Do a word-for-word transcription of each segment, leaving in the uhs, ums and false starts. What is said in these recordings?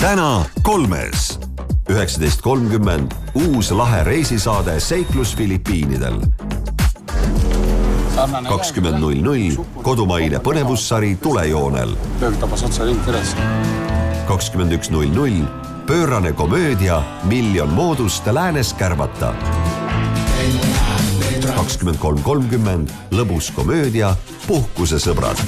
täna kolmes. üheksateist kolmkümmend uus lahe reisisaade Seiklus Filipiinidel. kakskümmend null null kodumaine põnevussari Tulejoonel. kakskümmend üks null null pöörane komöödia Miljon moodust läänes kärvata. kakskümmend kolm kolmkümmend lõbus komöödia Puhkusesõbrad.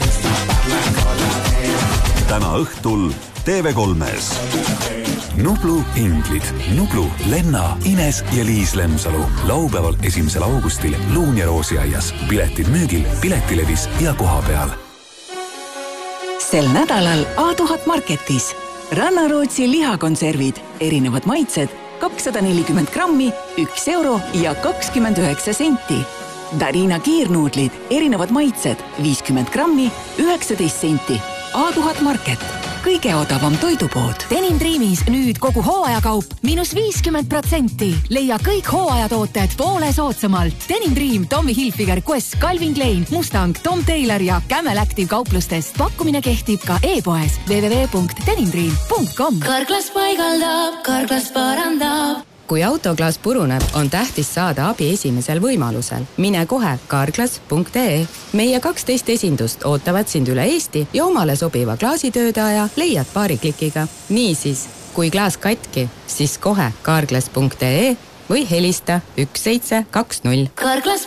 Täna õhtul T V kolmes. Nublu inglid. Nublu, Lenna, Ines ja Liis Lemsalu. Laupäeval esimesel augustil Luun ja Roosiaias. Piletid müügil, Piletilevis ja koha peal. Sel nädalal A tuhat Marketis. Rannarootsi lihakonservid, erinevad maitsed, kakssada nelikümmend grammi, üks euro ja kakskümmend üheksa senti. Darina kiirnuudlid, erinevad maitsed, viiskümmend grammi, üheksateist senti. A tuhat Market. Kõige odavam toidupood. Denim Dreamis nüüd kogu hooajakaup miinus viiskümmend protsenti. Leia kõik hooajatooted poole soodsamalt. Denim Dream, Tommy Hilfiger, Quest, Calvin Klein, Mustang, Tom Taylor ja Camel Active kauplustest. Pakkumine kehtib ka e-poes w w w punkt denim dream punkt com. Karklas paigaldab, Karklas parandab. Kui autoklaas puruneb, on tähtis saada abi esimesel võimalusel. Mine kohe karklas punkt ee. Meie kaksteist esindust ootavad sind üle Eesti ja omale sobiva klaasitöödaja leiad paari klikiga. Niisiis, kui klaas katki, siis kohe karklas punkt ee või helista üks seitse kaks null. Karklas